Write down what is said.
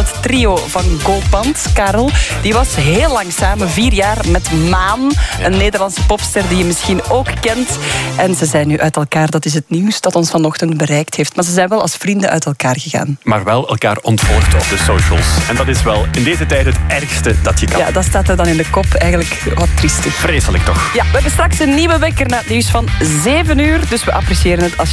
het trio van Golpand. Karel, die was heel lang samen, 4 jaar, met Maan. Een Nederlandse popster die je misschien ook kent. En ze zijn nu uit elkaar. Dat is het nieuws dat ons vanochtend bereikt heeft. Maar ze zijn wel als vrienden uit elkaar gegaan. Maar wel elkaar ontvolgd op de socials. En dat is wel in deze tijd het ergste dat je kan. Ja, dat staat er dan in de kop. Eigenlijk wat triestig. Vreselijk toch? Ja, we hebben straks een nieuwe wekker na het nieuws van 7 uur. Dus we appreciëren het als je